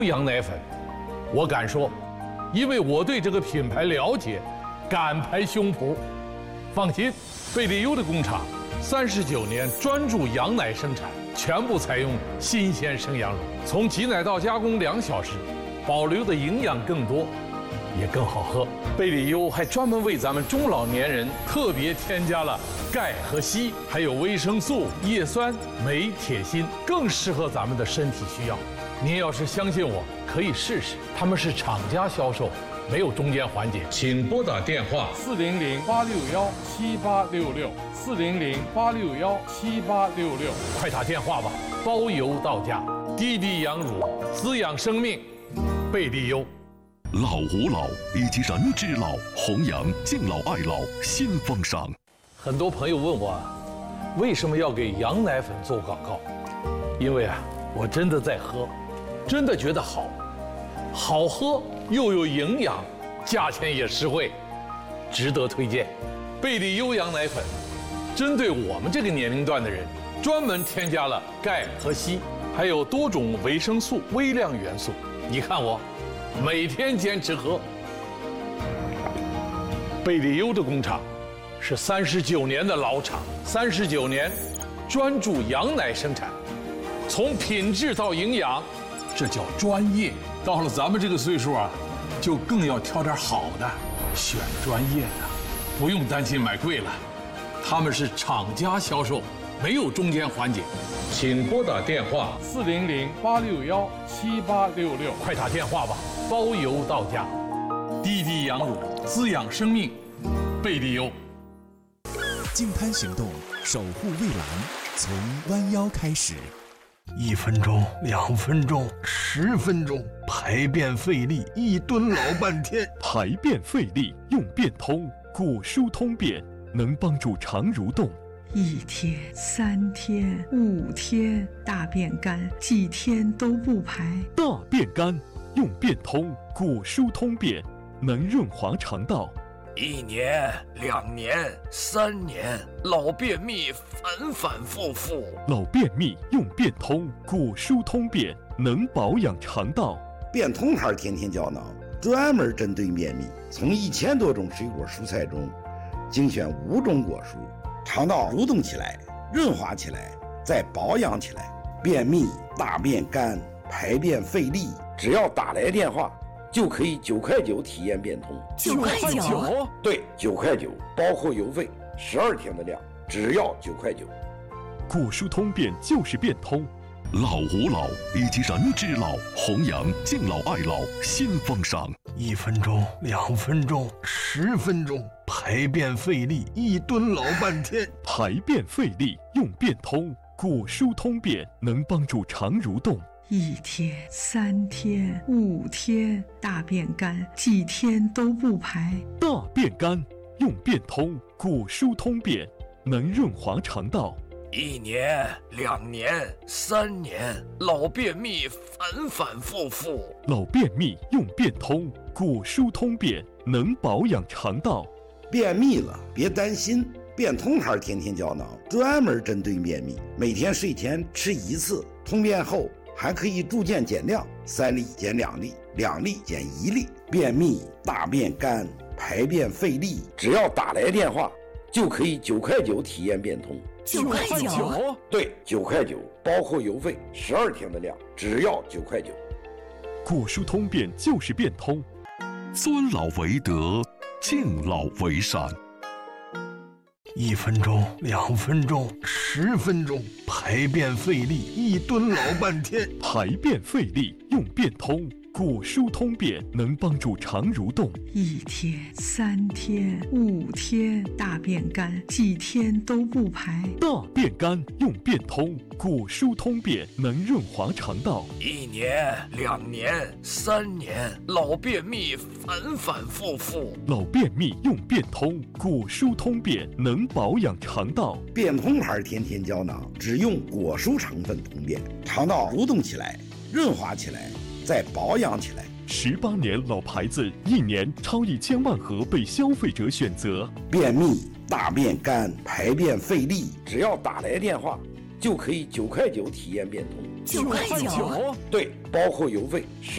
羊奶粉，我敢说，因为我对这个品牌了解，敢拍胸脯。放心，贝利优的工厂39年专注羊奶生产，全部采用新鲜生羊乳，从挤奶到加工2小时，保留的营养更多，也更好喝。贝利优还专门为咱们中老年人特别添加了钙和硒，还有维生素、叶酸、镁、铁、锌，更适合咱们的身体需要。您要是相信我，可以试试。他们是厂家销售，没有中间环节。请拨打电话400-861-7866，400-861-7866，快打电话吧，包邮到家。滴滴羊乳，滋养生命，贝利优。 老吾老以及人之老，弘扬敬老爱老新风尚。 很多朋友问我，为什么要给羊奶粉做广告？因为我真的在喝，真的觉得好喝又有营养，价钱也实惠，值得推荐。贝利优羊奶粉针对我们这个年龄段的人，专门添加了钙和硒，还有多种维生素、微量元素。你看我每天坚持喝。贝利优的工厂是39年的老厂，39年专注羊奶生产，从品质到营养，这叫专业。到了咱们这个岁数就更要挑点好的，选专业的，不用担心买贵了。他们是厂家销售，没有中间环节。请拨打电话400-861-7866，快打电话吧，包邮到家。滴滴羊乳，滋养生命，贝利优。 净滩行动，守护蔚蓝，从弯腰开始。 1分钟、2分钟、10分钟，排便费力，一蹲老半天。 排便费力用便通，果蔬通便，能帮助肠蠕动。 1天、3天、5天，大便干，几天都不排。 大便干用便通，果蔬通便，能润滑肠道。 1年、2年、3年，老便秘反反复复。 老便秘用便通，果蔬通便，能保养肠道。 便通牌甜甜胶囊专门针对便秘，从1000多种水果蔬菜中精选5种果蔬，肠道蠕动起来，润滑起来，再保养起来。便秘、大便干、排便费力，只要打来电话，就可以9块9体验便通。 9块9？ 对，9块9，包括邮费，12天的量，只要9块9。 果蔬通便就是便通。老吾老以及人之老，弘扬敬老爱老新风尚。 1分钟、2分钟、10分钟，排便费力，一蹲老半天。 排便费力用便通，果蔬通便，能帮助肠蠕动。 1天、3天、5天，大便干，几天都不排。 大便干用便通，果蔬通便，能润滑肠道。 1年、2年、3年，老便秘反反复复。 老便秘用便通，果蔬通便，能保养肠道。 便秘了别担心，便通牌甜甜胶囊专门针对便秘，每天睡前吃1次，通便后还可以逐渐减量，3粒减2粒，2粒减1粒。便秘、大便干、排便费力，只要打来电话，就可以9块9体验便通。 9块9？ 对，9块9，包括邮费，12天的量，只要9块9。 果蔬通便就是便通。尊老为德，敬老为善。 1分钟、2分钟、10分钟，排便费力，一蹲老半天。 排便费力用便通，果蔬通便，能帮助肠蠕动。 1天、3天、5天，大便干，几天都不排。 大便干用便通，果蔬通便，能润滑肠道。 1年、2年、3年，老便秘反反复复。 老便秘用便通，果蔬通便，能保养肠道。 便通牌甜甜胶囊只用果蔬成分通便，肠道蠕动起来，润滑起来，再保养起来。 18年老牌子，1年超1000万盒被消费者选择。 便秘、大便干、排便费力，只要打来电话，就可以9块9体验便通。 9块9？ 对，包括邮费